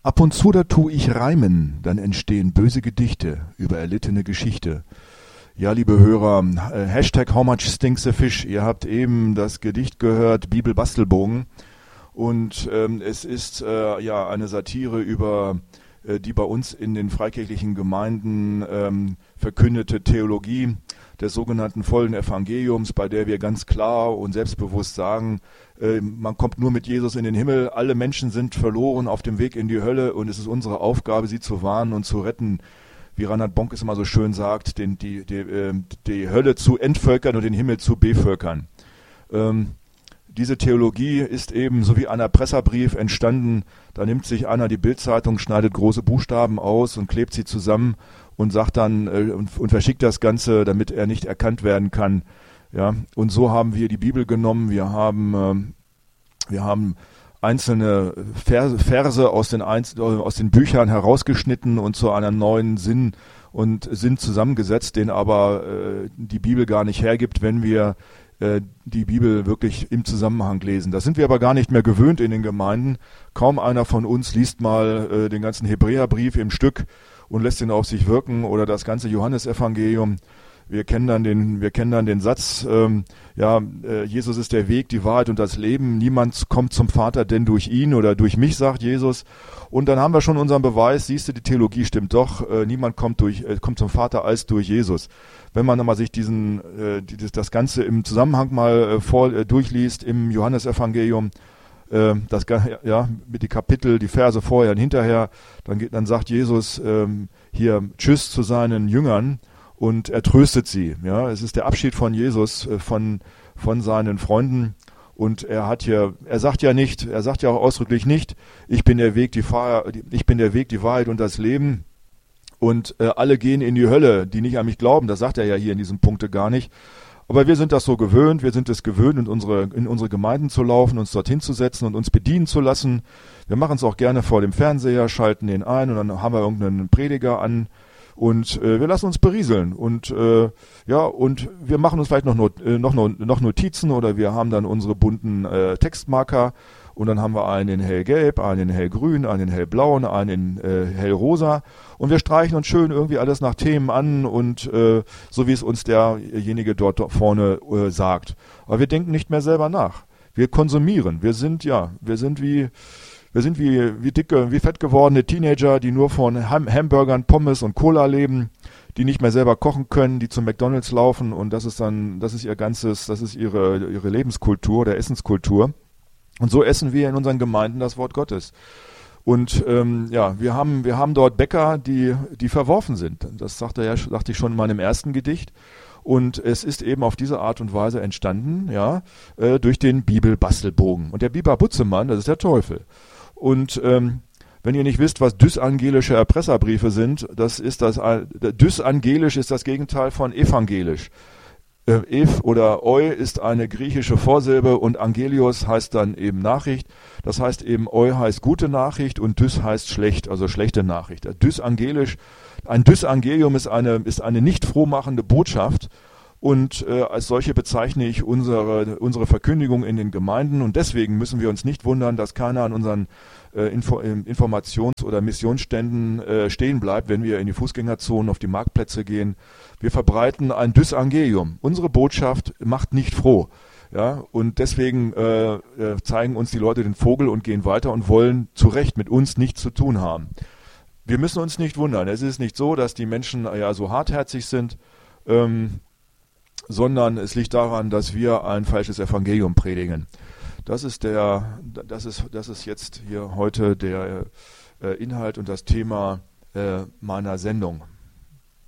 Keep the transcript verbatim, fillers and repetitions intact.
Ab und zu da tu ich reimen, dann entstehen böse Gedichte über erlittene Geschichte. Ja, liebe Hörer, äh, Hashtag How much stinks the fish. Ihr habt eben das Gedicht gehört, Bibel-Bastelbogen. Und ähm, es ist äh, ja eine Satire über äh, die bei uns in den freikirchlichen Gemeinden ähm, verkündete Theologie des sogenannten vollen Evangeliums, bei der wir ganz klar und selbstbewusst sagen, äh, man kommt nur mit Jesus in den Himmel, alle Menschen sind verloren auf dem Weg in die Hölle und es ist unsere Aufgabe, sie zu warnen und zu retten, wie Reinhard Bonk es immer so schön sagt, den, die, die, äh, die Hölle zu entvölkern und den Himmel zu bevölkern. Ähm, Diese Theologie ist eben so wie ein Erpresserbrief entstanden. Da nimmt sich einer die Bildzeitung, schneidet große Buchstaben aus und klebt sie zusammen und sagt dann äh, und, und verschickt das Ganze, damit er nicht erkannt werden kann. Ja, und so haben wir die Bibel genommen. Wir haben äh, wir haben einzelne Verse, Verse aus den Einz- aus den Büchern herausgeschnitten und zu einem neuen Sinn und Sinn zusammengesetzt, den aber äh, die Bibel gar nicht hergibt, wenn wir die Bibel wirklich im Zusammenhang lesen. Das sind wir aber gar nicht mehr gewöhnt in den Gemeinden. Kaum einer von uns liest mal äh, den ganzen Hebräerbrief im Stück und lässt ihn auf sich wirken oder das ganze Johannesevangelium. Wir kennen dann den, wir kennen dann den Satz, ähm, ja, äh, Jesus ist der Weg, die Wahrheit und das Leben. Niemand kommt zum Vater denn durch ihn oder durch mich, sagt Jesus. Und dann haben wir schon unseren Beweis, siehst du, die Theologie stimmt doch, äh, niemand kommt durch, äh, kommt zum Vater als durch Jesus. Wenn man mal sich diesen, äh, dieses, das Ganze im Zusammenhang mal äh, vor, äh, durchliest im Johannesevangelium, äh, das, ja, mit die Kapitel, die Verse vorher und hinterher, dann geht, dann sagt Jesus ähm, hier Tschüss zu seinen Jüngern. Und er tröstet sie. Ja, es ist der Abschied von Jesus, äh, von, von seinen Freunden. Und er hat hier, er sagt ja nicht, er sagt ja auch ausdrücklich nicht, ich bin der Weg, die Fahr, ich bin der Weg, die Wahrheit und das Leben. Und äh, alle gehen in die Hölle, die nicht an mich glauben. Das sagt er ja hier in diesem Punkte gar nicht. Aber wir sind das so gewöhnt, wir sind es gewöhnt, in unsere, in unsere Gemeinden zu laufen, uns dorthin zu setzen und uns bedienen zu lassen. Wir machen es auch gerne vor dem Fernseher, schalten den ein und dann haben wir irgendeinen Prediger an. Und äh, wir lassen uns berieseln und äh, ja und wir machen uns vielleicht noch not, äh, noch noch Notizen oder wir haben dann unsere bunten äh, Textmarker und dann haben wir einen in hellgelb, einen in hellgrün, einen in hellblau, einen in äh, hellrosa und wir streichen uns schön irgendwie alles nach Themen an und äh, so wie es uns derjenige dort vorne äh, sagt. Aber wir denken nicht mehr selber nach. Wir konsumieren. Wir sind ja, wir sind wie Wir sind wie, wie dicke, wie fett gewordene Teenager, die nur von Ham- Hamburgern, Pommes und Cola leben, die nicht mehr selber kochen können, die zum McDonald's laufen und das ist dann, das ist ihr ganzes, das ist ihre, ihre Lebenskultur oder Essenskultur. Und so essen wir in unseren Gemeinden das Wort Gottes. Und ähm, ja, wir haben, wir haben dort Bäcker, die, die verworfen sind. Das sagte, ja, sagte ich schon in meinem ersten Gedicht. Und es ist eben auf diese Art und Weise entstanden, ja, äh, durch den Bibel-Bastelbogen. Und der Biber Butzemann, das ist der Teufel. Und ähm, wenn ihr nicht wisst, was dysangelische Erpresserbriefe sind, das ist das, äh, dysangelisch ist das Gegenteil von evangelisch. Äh, Ev oder Eu ist eine griechische Vorsilbe und Angelios heißt dann eben Nachricht. Das heißt eben Eu heißt gute Nachricht und Dys heißt schlecht, also schlechte Nachricht. Dysangelisch, ein Dysangelium ist eine, ist eine nicht frohmachende Botschaft. Und äh, als solche bezeichne ich unsere, unsere Verkündigung in den Gemeinden. Und deswegen müssen wir uns nicht wundern, dass keiner an unseren äh, Info- Informations- oder Missionsständen äh, stehen bleibt, wenn wir in die Fußgängerzonen, auf die Marktplätze gehen. Wir verbreiten ein Dysangelium. Unsere Botschaft macht nicht froh. Ja, und deswegen äh, äh, zeigen uns die Leute den Vogel und gehen weiter und wollen zu Recht mit uns nichts zu tun haben. Wir müssen uns nicht wundern. Es ist nicht so, dass die Menschen ja so hartherzig sind, ähm, sondern es liegt daran, dass wir ein falsches Evangelium predigen. Das ist der, das ist, das ist jetzt hier heute der äh, Inhalt und das Thema äh, meiner Sendung.